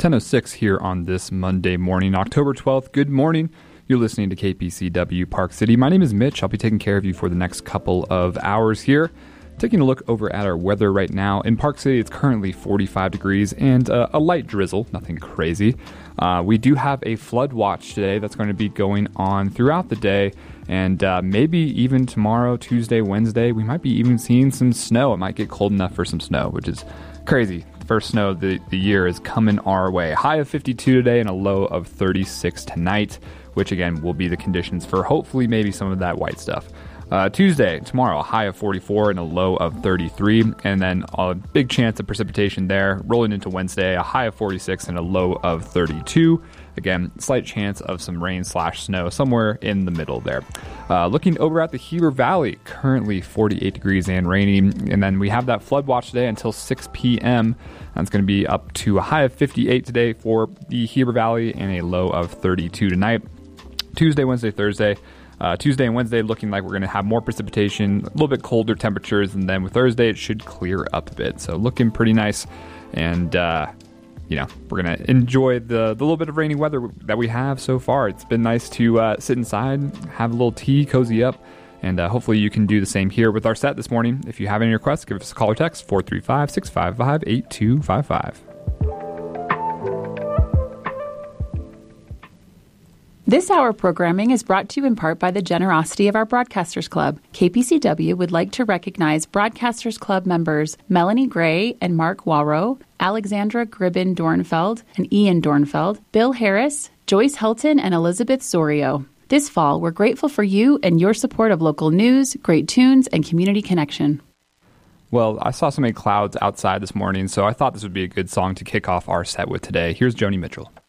10:06 here on this Monday morning, October 12th. Good morning. You're listening to KPCW Park City. My name is Mitch. I'll be taking care of you for the next couple of hours here. Taking a look over at our weather right now. In Park City, it's currently 45 degrees and a light drizzle, nothing crazy. We do have a flood watch today that's going to be going on throughout the day, and maybe even tomorrow, Tuesday, Wednesday, we might be even seeing some snow. It might get cold enough for some snow, which is crazy. The first snow of the year is coming our way. High of 52 today and a low of 36 tonight, which again will be the conditions for hopefully maybe some of that white stuff. Tuesday, tomorrow, a high of 44 and a low of 33, and then a big chance of precipitation there. Rolling into Wednesday, a high of 46 and a low of 32. Again, slight chance of some rain/snow somewhere in the middle there. Looking over at the Heber Valley, currently 48 degrees and rainy, and then we have that flood watch today until 6 p.m. That's going to be up to a high of 58 today for the Heber Valley and a low of 32 tonight. Tuesday, Wednesday, Thursday. Tuesday and Wednesday looking like we're going to have more precipitation, a little bit colder temperatures, and then with Thursday it should clear up a bit. So looking pretty nice, and we're going to enjoy the little bit of rainy weather that we have so far. It's been nice to sit inside, have a little tea, cozy up, and hopefully you can do the same here with our set this morning. If you have any requests, give us a call or text, 435-655-8255. This hour programming is brought to you in part by the generosity of our Broadcasters Club. KPCW would like to recognize Broadcasters Club members Melanie Gray and Mark Warrow, Alexandra Gribben Dornfeld and Ian Dornfeld, Bill Harris, Joyce Helton, and Elizabeth Sorio. This fall, we're grateful for you and your support of local news, great tunes, and community connection. Well, I saw so many clouds outside this morning, so I thought this would be a good song to kick off our set with today. Here's Joni Mitchell.